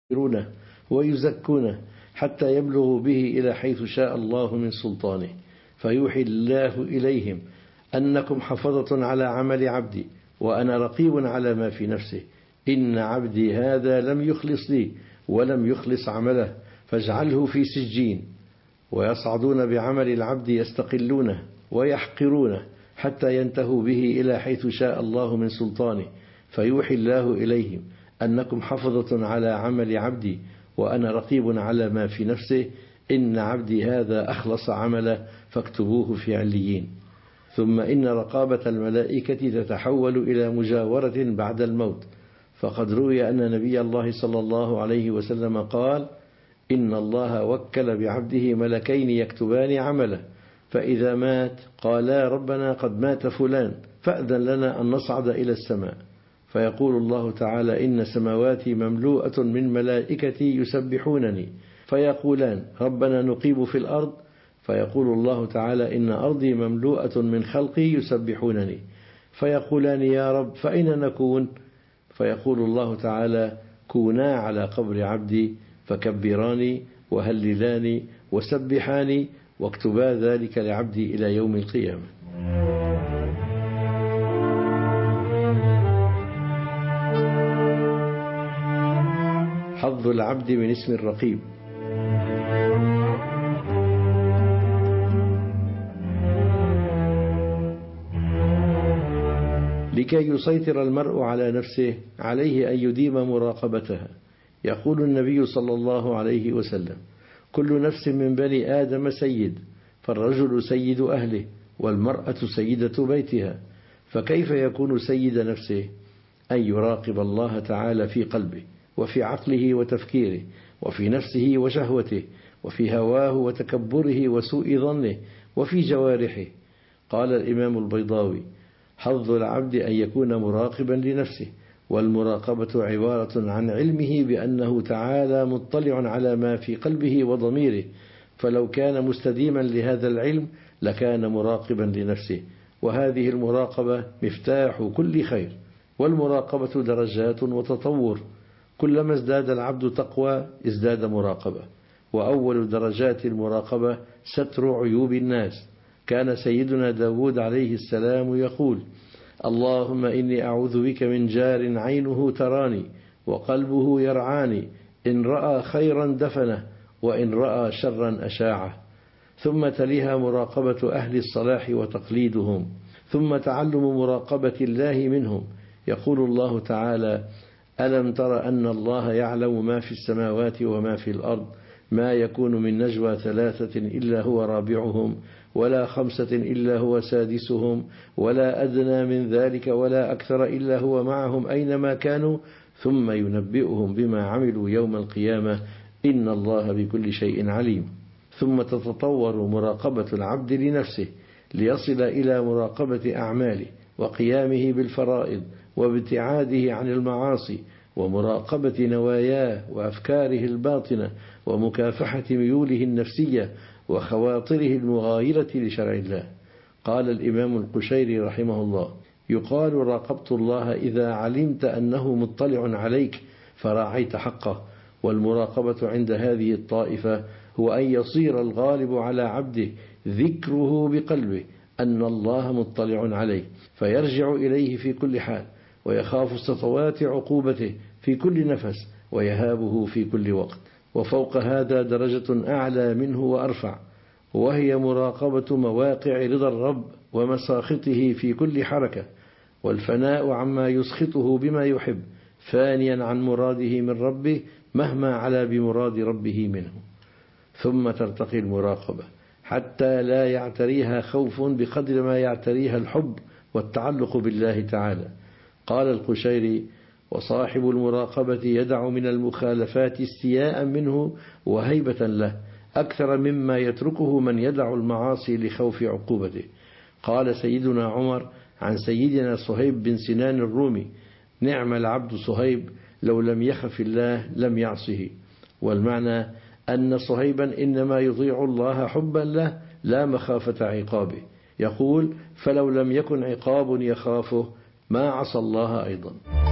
يرونه ويزكونه حتى يبلغوا به إلى حيث شاء الله من سلطانه، فيوحي الله إليهم أنكم حفظة على عمل عبدي وأنا رقيب على ما في نفسه، إن عبدي هذا لم يخلص لي ولم يخلص عمله فاجعله في سجين. ويصعدون بعمل العبد يستقلونه ويحقرونه حتى ينتهوا به إلى حيث شاء الله من سلطانه، فيوحي الله إليهم أنكم حفظة على عمل عبدي وأنا رقيب على ما في نفسه، إن عبدي هذا أخلص عمله فاكتبوه في عليين. ثم إن رقابة الملائكة تتحول إلى مجاورة بعد الموت، فقد روي أن نبي الله صلى الله عليه وسلم قال: إن الله وكل بعبده ملكين يكتبان عمله، فإذا مات قالا: ربنا قد مات فلان فأذن لنا أن نصعد إلى السماء، فيقول الله تعالى: إن سماواتي مملوءة من ملائكتي يسبحونني، فيقولان: ربنا نقيم في الأرض، فيقول الله تعالى: إن أرضي مملوءة من خلقي يسبحونني، فيقولان: يا رب فأين نكون؟ فيقول الله تعالى: كونا على قبر عبدي فكبراني وهللاني وسبحاني واكتبا ذلك لعبدي إلى يوم القيامة. حظ العبد من اسم الرقيب. لكي يسيطر المرء على نفسه عليه أن يديم مراقبتها. يقول النبي صلى الله عليه وسلم: كل نفس من بني آدم سيد، فالرجل سيد أهله والمرأة سيدة بيتها، فكيف يكون سيد نفسه؟ أن يراقب الله تعالى في قلبه وفي عقله وتفكيره وفي نفسه وشهوته وفي هواه وتكبره وسوء ظنه وفي جوارحه. قال الإمام البيضاوي: حظ العبد أن يكون مراقبا لنفسه، والمراقبة عبارة عن علمه بأنه تعالى مطلع على ما في قلبه وضميره، فلو كان مستديما لهذا العلم لكان مراقبا لنفسه، وهذه المراقبة مفتاح كل خير. والمراقبة درجات وتطور، كلما ازداد العبد تقوى ازداد مراقبة. وأول درجات المراقبة ستر عيوب الناس. كان سيدنا داود عليه السلام يقول: اللهم إني أعوذ بك من جار عينه تراني وقلبه يرعاني، إن رأى خيرا دفنه وإن رأى شرا أشاعه. ثم تليها مراقبة أهل الصلاح وتقليدهم، ثم تعلم مراقبة الله منهم. يقول الله تعالى: ألم تر أن الله يعلم ما في السماوات وما في الأرض، ما يكون من نجوى 3 إلا هو رابعهم ولا 5 إلا هو سادسهم ولا أدنى من ذلك ولا أكثر إلا هو معهم أينما كانوا ثم ينبئهم بما عملوا يوم القيامة، إن الله بكل شيء عليم. ثم تتطور مراقبة العبد لنفسه ليصل إلى مراقبة أعماله وقيامه بالفرائض وابتعاده عن المعاصي، ومراقبة نواياه وأفكاره الباطنة، ومكافحة ميوله النفسية وخواطره المغايرة لشرع الله. قال الإمام القشيري رحمه الله: يقال راقبت الله إذا علمت أنه مطلع عليك فراعيت حقه. والمراقبة عند هذه الطائفة هو أن يصير الغالب على عبده ذكره بقلبه أن الله مطلع عليه، فيرجع إليه في كل حال، ويخاف سطوات عقوبته في كل نفس، ويهابه في كل وقت. وفوق هذا درجة أعلى منه وأرفع، وهي مراقبة مواقع رضا الرب ومساخطه في كل حركة، والفناء عما يسخطه بما يحب، فانيا عن مراده من ربه مهما علا بمراد ربه منه. ثم ترتقي المراقبة حتى لا يعتريها خوف بقدر ما يعتريها الحب والتعلق بالله تعالى. قال القشيري: وصاحب المراقبة يدع من المخالفات استياء منه وهيبة له أكثر مما يتركه من يدع المعاصي لخوف عقوبته. قال سيدنا عمر عن سيدنا صهيب بن سنان الرومي: نعم العبد صهيب لو لم يخف الله لم يعصه. والمعنى أن صهيبا إنما يطيع الله حبا له لا مخافة عقابه. يقول: فلو لم يكن عقاب يخافه ما عصى الله أيضا.